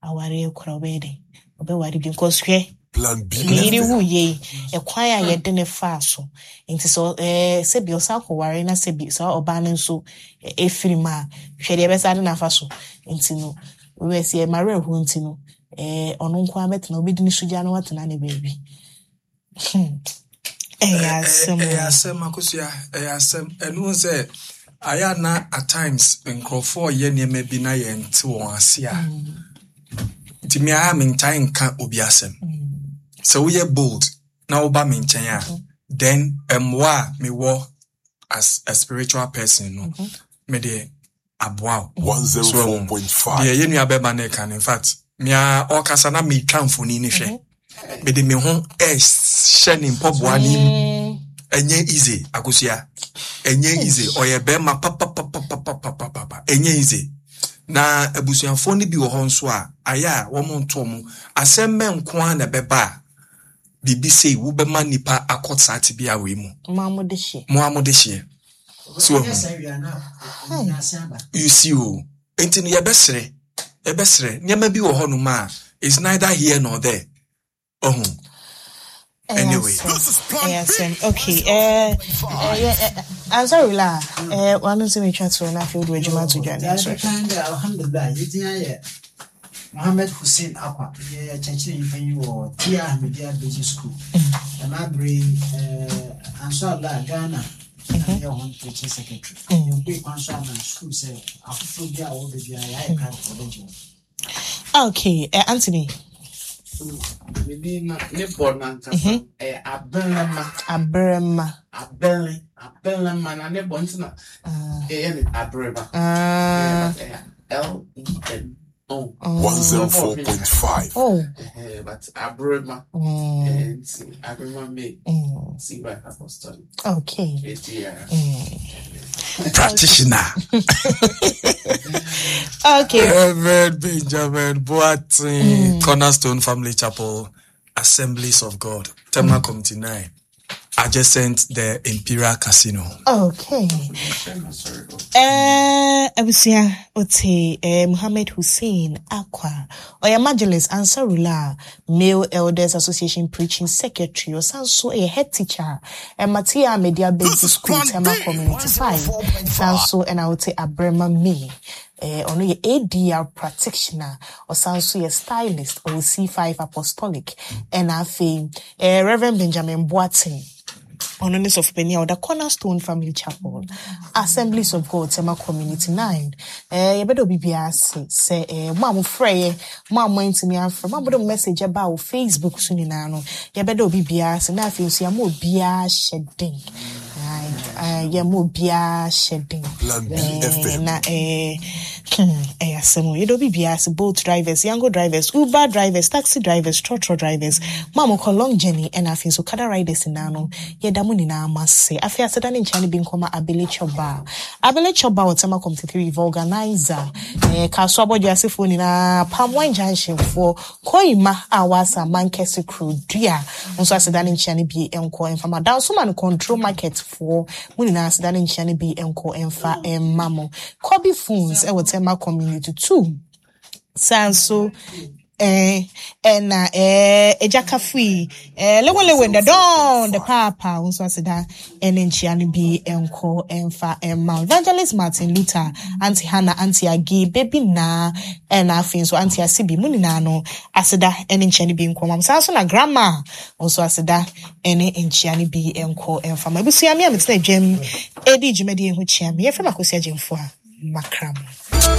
aware kura obedi obewari because hwe Plan B. Lady who ye a choir yet didn't faso. Into so sebi osako warena sebi so or banin so a frima. She the best adina faso. Into no we see a Maria Huntino on unquamet no bidding sujano what an baby. Makusia, and who say Ayana at times in Crawford yen may be na yen 2 or sia. Timmy am in time can't obiasem. So we are bold. Now ba minchanya. Then me wo as a spiritual person no. Me de abwa 104.5. Yeah, yenu abeba ne kan. In fact, me a okasa na me tramfoni ni hwe. Me de me ho shenin pobwa ni. Enye easy akusia. Enye easy oye bema papa. Enye easy. Na abusuafo ni bi wo ho nso a aya wo mo nto mo asemme nko na beba bibi say wo be manipa akotsa ati bia we mu Mamo de she so you see o enti no ye besere nyama bi wo ho no ma is neither here nor there anyway okay I'm sorry la one to me transfer na field regiment to join alhamdulillah Mohammed Hussein Akwa, teaching in you Tia Media Business School. And I bring Ansala Ghana, your home teaching secretary. You big concern and school say, after the all the I can't for okay, Anthony. Maybe not Nippon, a Bellman, and a Nebontina, a Breva. L-E-N. 104.5. But Abrema and see Abrema me see by apostle. Okay. Practitioner. Okay. Reverend Benjamin Boateng, Cornerstone Family Chapel, Assemblies of God, Tema Committee 9, adjacent the Imperial Casino. Okay. Abusia Ote Mohammed Hussein Akwa Oya Majalis Ansarullah Male Elders Association Preaching Secretary or Sanso a head teacher and Matia Media Basic School Tema Community 5 Sanso and I would say Abrema me ono ye ADR practitioner or Sanso ye stylist or C5 apostolic and afi Reverend Benjamin Boateng on the of Penny or the Cornerstone Family Chapel, Assemblies of God, Tema Community 9. You better be say, Mamma Frey, Mamma into me and from a message about Facebook soon. You better be and I feel see a more beer shedding. Yeah, more beer shedding. You don't be bias, boat drivers, younger drivers, Uber drivers, taxi drivers, trotro drivers, Mamma call long journey, and I feel so kada riders in Nano. Yeah, damuni na must say. I feel certain in China being coma Abele Choba. Abele Choba or Tema Committee organizer. Kaswabo Jasifuni na Palm Wine Junction for Koima Awasa Manchester crew. Dear, also Sedan in China be enco and from a down someone control market for Munina Sedan in China be enco and fa and mammo. Kobe phones and Tema Community 2. Sanso. Ejaka free lewe the dawn the papa unso asida enchiani bi enko emfa emma Evangelist Martin Luther Auntie Hannah Auntie Agi baby na afin so Auntie Asibi munina no asida enchiani bi enko mam sanso na grandma unso asida enchiani bi enko emfa mabusia me amete dwem edi dwumadi ehu chia me yefrema kosia jemfo a makram